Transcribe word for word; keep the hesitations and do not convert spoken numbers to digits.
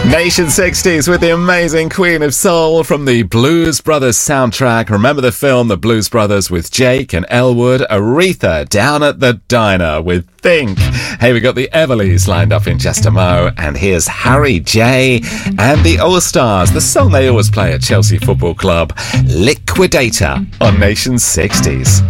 Nation sixties with the amazing Queen of Soul from the Blues Brothers soundtrack. Remember the film The Blues Brothers with Jake and Elwood? Aretha down at the diner with Think. Hey, we got the Everlys lined up in just a mo, and here's Harry J and the All-Stars, the song they always play at Chelsea Football Club, Liquidator on Nation sixties.